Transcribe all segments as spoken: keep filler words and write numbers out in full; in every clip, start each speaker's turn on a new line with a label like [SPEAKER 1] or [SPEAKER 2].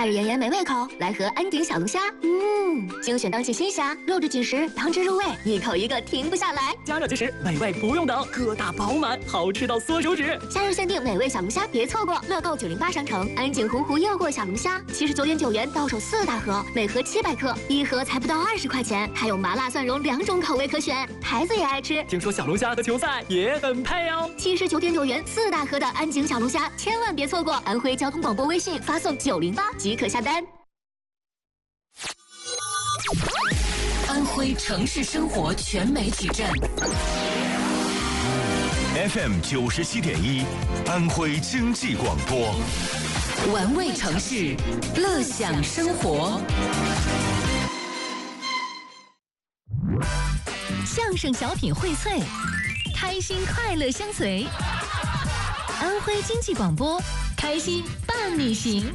[SPEAKER 1] 夏日炎炎美味口，来盒安鼎小龙虾。嗯，精选当季新虾，肉质紧实，汤汁入味，一口一个停不下来。
[SPEAKER 2] 加热即食，美味不用等，个大饱满，好吃到缩手指。
[SPEAKER 1] 夏日限定美味小龙虾，别错过！乐购九零八商城，安鼎洪湖诱惑小龙虾，七十九点九元到手四大盒，每盒七百克，一盒才不到二十块钱，还有麻辣蒜蓉两种口味可选，孩子也爱吃。
[SPEAKER 2] 听说小龙虾和球赛也很配哦。
[SPEAKER 1] 七十九点九元四大盒的安鼎小龙虾，千万别错过！安徽交通广播微信发送九零八即可下单。
[SPEAKER 3] 安徽城市生活全媒体站
[SPEAKER 4] F M 九十七点一，安徽经济广播，
[SPEAKER 3] 玩味城市，乐享生活。
[SPEAKER 5] 相声小品荟萃，开心快乐相随。安徽经济广播，开心伴你行。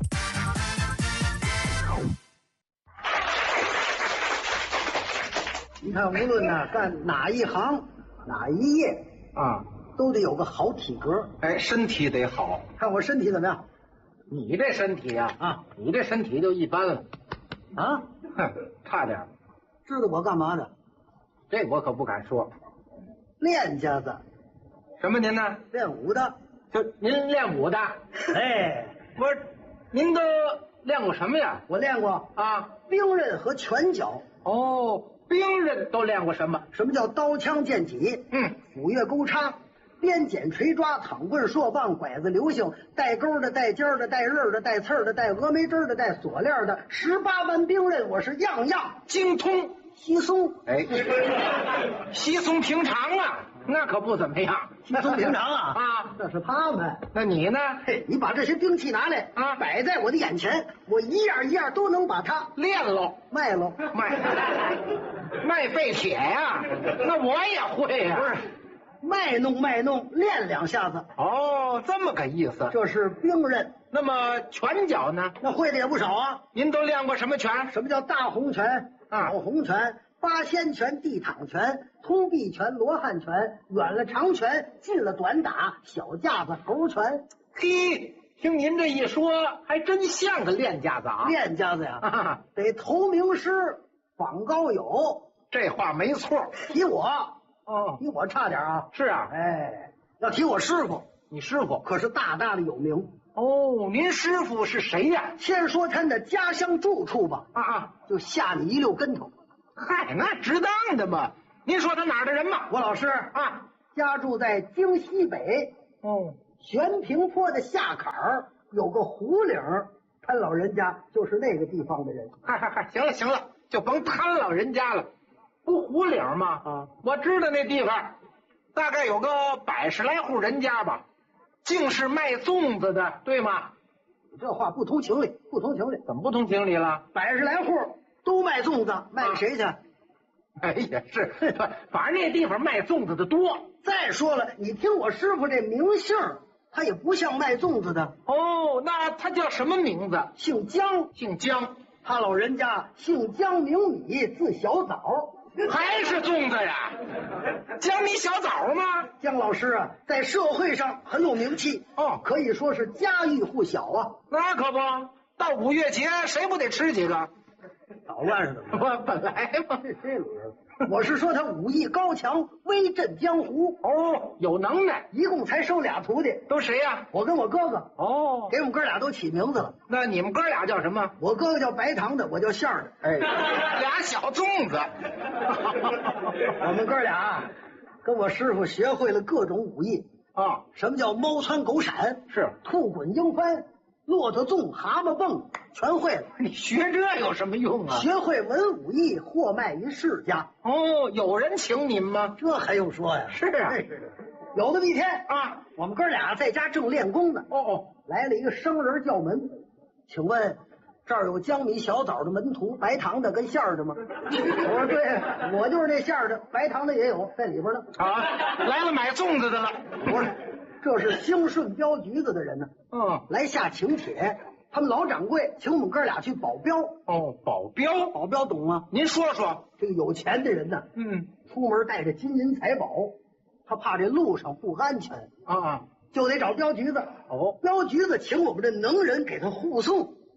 [SPEAKER 6] 你看，无论呢干哪一行哪一业
[SPEAKER 7] 啊，
[SPEAKER 6] 都得有个好体格。
[SPEAKER 7] 哎，身体得好。
[SPEAKER 6] 看我身体怎么样？
[SPEAKER 7] 你这身体呀、
[SPEAKER 6] 啊，啊，
[SPEAKER 7] 你这身体就一般了，
[SPEAKER 6] 啊，
[SPEAKER 7] 哼，差点。
[SPEAKER 6] 知道我干嘛的？
[SPEAKER 7] 这我可不敢说。
[SPEAKER 6] 练家子。
[SPEAKER 7] 什么您呢？
[SPEAKER 6] 练武的。
[SPEAKER 7] 就您练武的？
[SPEAKER 6] 哎，
[SPEAKER 7] 不是，您都练过什么呀？
[SPEAKER 6] 我练过
[SPEAKER 7] 啊，
[SPEAKER 6] 兵刃和拳脚。
[SPEAKER 7] 哦，兵刃都练过什么？
[SPEAKER 6] 什么叫刀枪剑戟？
[SPEAKER 7] 嗯，
[SPEAKER 6] 斧钺钩叉、鞭锏锤抓、躺棍槊棒、拐子流星、带钩的、带尖的、带刃的、带刺儿的、带峨眉针的、带锁链的，十八般兵刃我是样样
[SPEAKER 7] 精通。
[SPEAKER 6] 稀松，
[SPEAKER 7] 哎，稀松平常啊，那可不怎么样。
[SPEAKER 6] 稀松平常啊
[SPEAKER 7] 啊，
[SPEAKER 6] 这是他们。
[SPEAKER 7] 那你呢？
[SPEAKER 6] 嘿，你把这些兵器拿来
[SPEAKER 7] 啊，
[SPEAKER 6] 摆在我的眼前，我一样一样都能把它
[SPEAKER 7] 练喽，
[SPEAKER 6] 卖喽，
[SPEAKER 7] 卖卖废铁呀、啊？那我也会呀、啊。
[SPEAKER 6] 不是，卖弄卖弄，练两下子。
[SPEAKER 7] 哦，这么个意思。
[SPEAKER 6] 这是兵刃。
[SPEAKER 7] 那么拳脚呢？
[SPEAKER 6] 那会的也不少啊。
[SPEAKER 7] 您都练过什么拳？
[SPEAKER 6] 什么叫大红拳、
[SPEAKER 7] 啊、
[SPEAKER 6] 小红拳、八仙拳、地躺拳、通臂拳、罗汉拳、远了长拳，近了短打、小架子、猴拳。
[SPEAKER 7] 嘿，听您这一说，还真像个练家子啊！
[SPEAKER 6] 练家子呀，
[SPEAKER 7] 啊、
[SPEAKER 6] 得投名师，访高友。
[SPEAKER 7] 这话没错。
[SPEAKER 6] 提我，
[SPEAKER 7] 哦，
[SPEAKER 6] 提我差点啊。
[SPEAKER 7] 是啊，
[SPEAKER 6] 哎，要提我师傅，
[SPEAKER 7] 你师傅
[SPEAKER 6] 可是大大的有名。
[SPEAKER 7] 哦，您师傅是谁呀？
[SPEAKER 6] 先说他的家乡住处吧。
[SPEAKER 7] 啊啊，
[SPEAKER 6] 就吓你一溜跟头。
[SPEAKER 7] 嗨，那值当的嘛。您说他哪儿的人嘛？
[SPEAKER 6] 我老师
[SPEAKER 7] 啊，
[SPEAKER 6] 家住在京西北。
[SPEAKER 7] 哦，
[SPEAKER 6] 悬平坡的下坎儿有个胡岭，他老人家就是那个地方的人。
[SPEAKER 7] 嗨嗨嗨，行了行了，就甭贪老人家了。不胡岭吗？
[SPEAKER 6] 啊，
[SPEAKER 7] 我知道那地方，大概有个百十来户人家吧，竟是卖粽子的，对吗？
[SPEAKER 6] 你这话不通情理，不通情理。
[SPEAKER 7] 怎么不通情理了？
[SPEAKER 6] 百十来户都卖粽子，卖给谁去？啊、
[SPEAKER 7] 哎呀，是，反正那地方卖粽子的多。
[SPEAKER 6] 再说了，你听我师傅这名姓，他也不像卖粽子的。
[SPEAKER 7] 哦，那他叫什么名字？
[SPEAKER 6] 姓姜，
[SPEAKER 7] 姓姜。
[SPEAKER 6] 他老人家姓姜名米，字小枣。
[SPEAKER 7] 还是粽子呀？姜米小枣吗？
[SPEAKER 6] 姜老师啊，在社会上很有名气
[SPEAKER 7] 哦，
[SPEAKER 6] 可以说是家喻户晓啊。
[SPEAKER 7] 那可不，到五月节谁不得吃几个？
[SPEAKER 6] 捣乱似的。
[SPEAKER 7] 我本来嘛，
[SPEAKER 6] 我是说他武艺高强，威震江湖。
[SPEAKER 7] 哦，有能耐。
[SPEAKER 6] 一共才收俩徒弟，
[SPEAKER 7] 都谁呀、啊？
[SPEAKER 6] 我跟我哥哥。
[SPEAKER 7] 哦，
[SPEAKER 6] 给我们哥俩都起名字了。
[SPEAKER 7] 那你们哥俩叫什么？
[SPEAKER 6] 我哥哥叫白糖的，我叫馅儿的。
[SPEAKER 7] 哎，俩小粽子。
[SPEAKER 6] 我们哥俩跟我师傅学会了各种武艺
[SPEAKER 7] 啊、哦。
[SPEAKER 6] 什么叫猫窜狗闪？
[SPEAKER 7] 是
[SPEAKER 6] 兔滚鹰翻。骆驼纵、蛤蟆蹦，全会了。
[SPEAKER 7] 你学这有什么用啊？
[SPEAKER 6] 学会文武艺，货卖于世家。
[SPEAKER 7] 哦，有人请你们吗？
[SPEAKER 6] 这还用说呀？
[SPEAKER 7] 是啊，
[SPEAKER 6] 有这么一天
[SPEAKER 7] 啊，
[SPEAKER 6] 我们哥俩在家正练功呢。
[SPEAKER 7] 哦哦，
[SPEAKER 6] 来了一个生人叫门，请问这儿有姜米小枣的门徒，白糖的跟馅儿的吗？我说对，我就是那馅儿的，白糖的也有，在里边呢。
[SPEAKER 7] 啊，来了买粽子的了。
[SPEAKER 6] 我说。这是兴顺镖局子的人呢，
[SPEAKER 7] 嗯，
[SPEAKER 6] 来下请帖，他们老掌柜请我们哥俩去保镖。
[SPEAKER 7] 哦，保镖，
[SPEAKER 6] 保镖懂吗？
[SPEAKER 7] 您说说。
[SPEAKER 6] 这个有钱的人呢，
[SPEAKER 7] 嗯，
[SPEAKER 6] 出门带着金银财宝，他怕这路上不安全
[SPEAKER 7] 啊，
[SPEAKER 6] 就得找镖局子。
[SPEAKER 7] 哦，
[SPEAKER 6] 镖局子请我们这能人给他护送，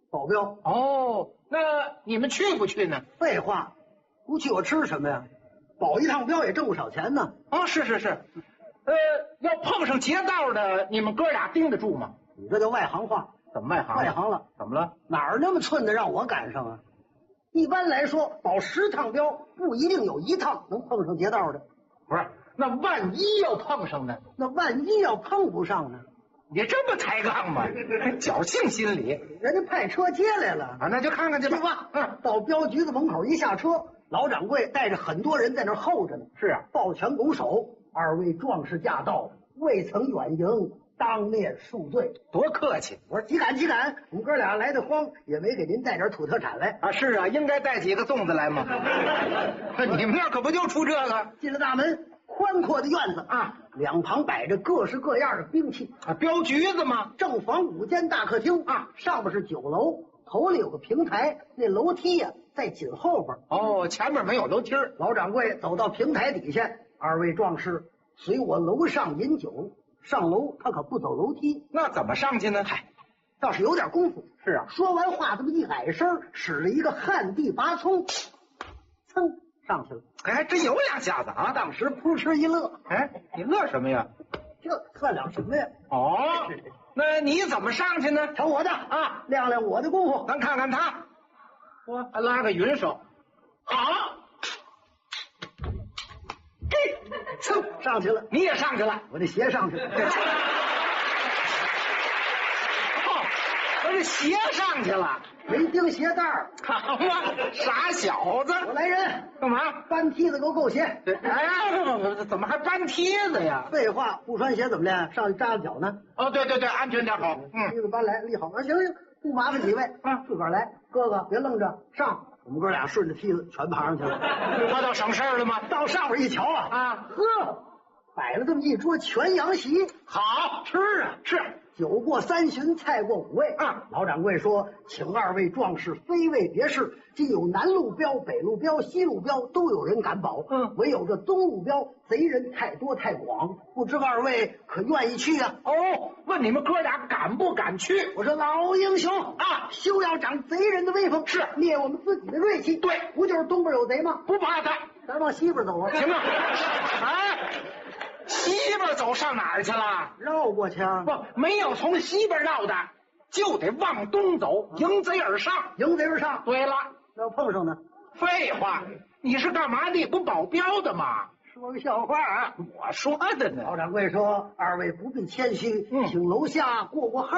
[SPEAKER 6] 保镖。
[SPEAKER 7] 哦，那你们去不去呢？
[SPEAKER 6] 废话，不去我吃什么呀？保一趟镖也挣不少钱呢。
[SPEAKER 7] 哦，是是是，呃，要碰上劫道的，你们哥俩盯得住吗？
[SPEAKER 6] 你这叫外行话。
[SPEAKER 7] 怎么外行？
[SPEAKER 6] 外行了？
[SPEAKER 7] 怎么了？
[SPEAKER 6] 哪儿那么寸的让我赶上啊？一般来说，保十趟镖不一定有一趟能碰上劫道的。
[SPEAKER 7] 不是，那万一要碰上呢？
[SPEAKER 6] 那万一要碰不上呢？
[SPEAKER 7] 你这么抬杠吗？侥幸心理。
[SPEAKER 6] 人家派车接来了
[SPEAKER 7] 啊，那就看看去吧。
[SPEAKER 6] 去吧。
[SPEAKER 7] 嗯，
[SPEAKER 6] 到镖局子门口一下车，老掌柜带着很多人在那儿候着呢。
[SPEAKER 7] 是啊，
[SPEAKER 6] 抱拳拱手，二位壮士驾到，未曾远迎，当面恕罪。
[SPEAKER 7] 多客气。
[SPEAKER 6] 我说岂敢岂敢，我们哥俩来得慌，也没给您带点土特产来
[SPEAKER 7] 啊。是啊，应该带几个粽子来嘛。你们那可不就出这个？
[SPEAKER 6] 进了大门，宽阔的院子
[SPEAKER 7] 啊，
[SPEAKER 6] 两旁摆着各式各样的兵器
[SPEAKER 7] 啊，镖局子嘛。
[SPEAKER 6] 正房五间大客厅啊，上面是酒楼，头里有个平台，那楼梯呀、啊、在紧后边。
[SPEAKER 7] 哦，前面没有楼梯。
[SPEAKER 6] 老掌柜走到平台底下，二位壮士随我楼上饮酒。上楼他可不走楼梯，
[SPEAKER 7] 那怎么上去呢？
[SPEAKER 6] 嗨，倒是有点功夫。
[SPEAKER 7] 是啊，
[SPEAKER 6] 说完话这么一矮身，使了一个旱地拔葱，噌上去了。
[SPEAKER 7] 哎，还真有两下子啊！
[SPEAKER 6] 当时扑哧一乐。
[SPEAKER 7] 哎，你乐什么呀？
[SPEAKER 6] 这算了什么呀？
[SPEAKER 7] 哦，那你怎么上去呢？
[SPEAKER 6] 瞧我的啊，亮亮我的功夫。
[SPEAKER 7] 咱看看他，我还拉个云手，好，
[SPEAKER 6] 嘿，噌上去了。
[SPEAKER 7] 你也上去了，
[SPEAKER 6] 我这鞋上去了。
[SPEAKER 7] 哦，我这鞋上去了，
[SPEAKER 6] 没钉鞋带儿。
[SPEAKER 7] 好嘛，傻小子！
[SPEAKER 6] 我来人，
[SPEAKER 7] 干嘛？
[SPEAKER 6] 搬梯子给我够鞋。
[SPEAKER 7] 哎，怎么还搬梯子呀？
[SPEAKER 6] 废话，不穿鞋怎么练？上去扎着脚呢。
[SPEAKER 7] 哦，对对对，安全点好。嗯，
[SPEAKER 6] 梯子搬来立好。啊，行行，不麻烦几位啊，自个儿来。哥哥别愣着，上。我们哥俩顺着梯子全爬上去了。
[SPEAKER 7] 不倒省事儿了吗？
[SPEAKER 6] 到上面一瞧啊，
[SPEAKER 7] 啊，
[SPEAKER 6] 呵，摆了这么一桌全羊席，
[SPEAKER 7] 好
[SPEAKER 6] 吃啊！
[SPEAKER 7] 是。
[SPEAKER 6] 酒过三巡，菜过五味
[SPEAKER 7] 啊！
[SPEAKER 6] 老掌柜说，请二位壮士非为别事，今有南路镖、北路镖、西路镖，都有人敢保。
[SPEAKER 7] 嗯，
[SPEAKER 6] 唯有这东路镖贼人太多太广，不知二位可愿意去啊？
[SPEAKER 7] 哦，问你们哥俩敢不敢去？
[SPEAKER 6] 我说老英雄
[SPEAKER 7] 啊，
[SPEAKER 6] 休要长贼人的威风，
[SPEAKER 7] 是
[SPEAKER 6] 灭我们自己的锐气。
[SPEAKER 7] 对，
[SPEAKER 6] 不就是东边有贼吗？
[SPEAKER 7] 不怕他，
[SPEAKER 6] 咱往西边走啊！
[SPEAKER 7] 行啊！哎。西边走上哪儿去了？
[SPEAKER 6] 绕过去啊！
[SPEAKER 7] 不，没有从西边绕的，就得往东走，迎贼而上。
[SPEAKER 6] 迎贼而上。
[SPEAKER 7] 对了，
[SPEAKER 6] 要碰上呢？
[SPEAKER 7] 废话，你是干嘛的？不保镖的吗？
[SPEAKER 6] 说个笑话啊！
[SPEAKER 7] 我说的呢。
[SPEAKER 6] 老掌柜说：“二位不必谦虚，
[SPEAKER 7] 嗯，
[SPEAKER 6] 请楼下过过号